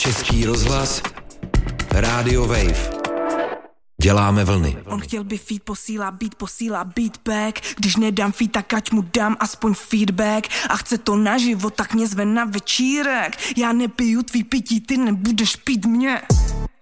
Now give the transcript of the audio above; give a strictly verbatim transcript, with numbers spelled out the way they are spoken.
Český rozhlas, Radio Wave. Děláme vlny. On chtěl by feed, posílá beat, posílá beatback. Když nedám feed, tak ať mu dám aspoň feedback. A chce to naživo, tak mě zve na večírek. Já nepiju tvý pití, ty nebudeš pít mě.